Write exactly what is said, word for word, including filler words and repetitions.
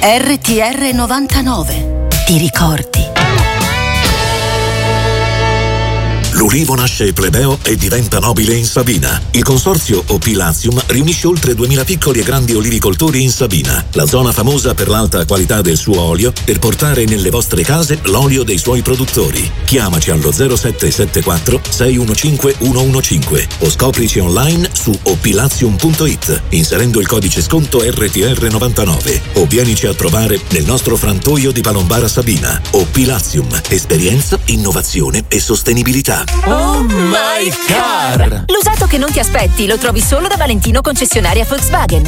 R T R novantanove. Ti ricordi? L'ulivo nasce plebeo e diventa nobile in Sabina. Il consorzio Opilazium riunisce oltre duemila piccoli e grandi olivicoltori in Sabina, la zona famosa per l'alta qualità del suo olio, per portare nelle vostre case l'olio dei suoi produttori. Chiamaci allo zero sette sette quattro sei uno cinque uno uno cinque o scoprici online su opilazium punto it inserendo il codice sconto R T R novantanove o vienici a trovare nel nostro frantoio di Palombara Sabina. Opilazium, esperienza, innovazione e sostenibilità. Oh my car! L'usato che non ti aspetti lo trovi solo da Valentino concessionaria Volkswagen.